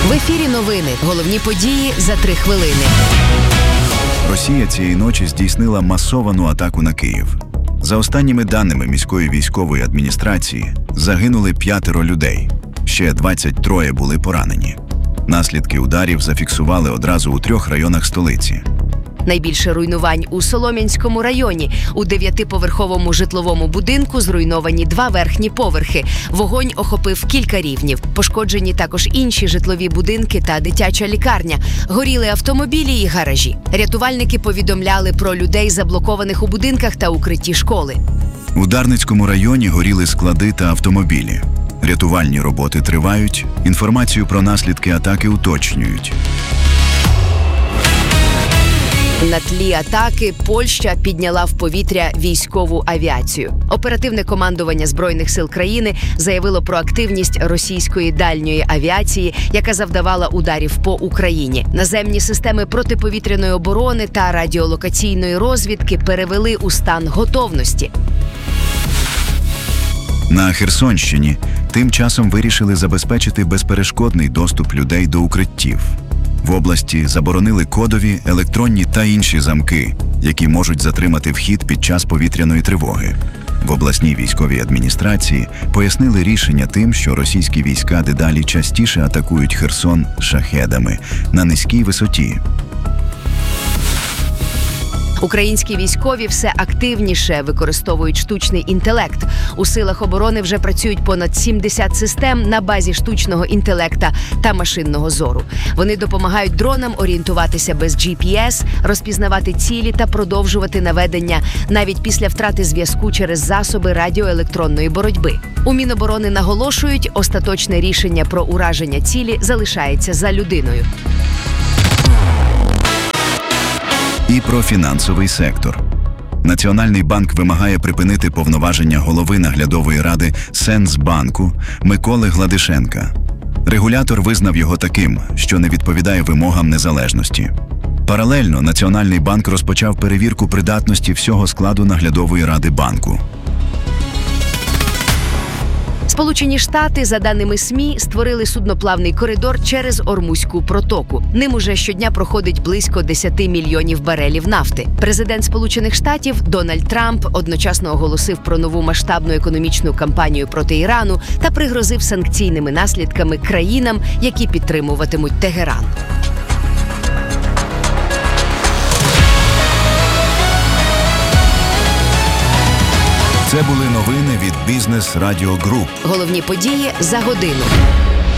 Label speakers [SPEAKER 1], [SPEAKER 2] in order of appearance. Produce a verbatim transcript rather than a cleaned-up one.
[SPEAKER 1] В ефірі новини. Головні події за три хвилини.
[SPEAKER 2] Росія цієї ночі здійснила масовану атаку на Київ. За останніми даними міської військової адміністрації, загинули п'ятеро людей. Ще двадцять три були поранені. Наслідки ударів зафіксували одразу у трьох районах столиці.
[SPEAKER 1] Найбільше руйнувань у Солом'янському районі. У дев'ятиповерховому житловому будинку зруйновані два верхні поверхи. Вогонь охопив кілька рівнів. Пошкоджені також інші житлові будинки та дитяча лікарня. Горіли автомобілі і гаражі. Рятувальники повідомляли про людей, заблокованих у будинках та укритті школи.
[SPEAKER 2] У Дарницькому районі горіли склади та автомобілі. Рятувальні роботи тривають. Інформацію про наслідки атаки уточнюють.
[SPEAKER 1] На тлі атаки Польща підняла в повітря військову авіацію. Оперативне командування Збройних сил країни заявило про активність російської дальньої авіації, яка завдавала ударів по Україні. Наземні системи протиповітряної оборони та радіолокаційної розвідки перевели у стан готовності.
[SPEAKER 2] На Херсонщині тим часом вирішили забезпечити безперешкодний доступ людей до укриттів. В області заборонили кодові, електронні та інші замки, які можуть затримати вхід під час повітряної тривоги. В обласній військовій адміністрації пояснили рішення тим, що російські війська дедалі частіше атакують Херсон шахедами на низькій висоті.
[SPEAKER 1] Українські військові все активніше використовують штучний інтелект. У силах оборони вже працюють понад сімдесят систем на базі штучного інтелекта та машинного зору. Вони допомагають дронам орієнтуватися без джі пі ес, розпізнавати цілі та продовжувати наведення навіть після втрати зв'язку через засоби радіоелектронної боротьби. У Міноборони наголошують, остаточне рішення про ураження цілі залишається за людиною.
[SPEAKER 2] І про фінансовий сектор. Національний банк вимагає припинити повноваження голови наглядової ради Сенсбанку Миколи Гладишенка. Регулятор визнав його таким, що не відповідає вимогам незалежності. Паралельно Національний банк розпочав перевірку придатності всього складу наглядової ради банку.
[SPEAKER 1] Сполучені Штати, за даними СМІ, створили судноплавний коридор через Ормузьку протоку. Ним уже щодня проходить близько десять мільйонів барелів нафти. Президент Сполучених Штатів Дональд Трамп одночасно оголосив про нову масштабну економічну кампанію проти Ірану та пригрозив санкційними наслідками країнам, які підтримуватимуть Тегеран.
[SPEAKER 2] Це були новини від Бізнес Радіо Груп.
[SPEAKER 1] Головні події за годину.